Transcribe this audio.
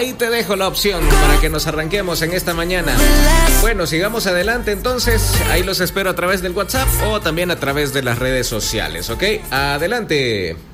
Ahí te dejo la opción para que nos arranquemos en esta mañana. Bueno, sigamos adelante entonces. Ahí los espero a través del WhatsApp o también a través de las redes sociales, ¿ok? Adelante.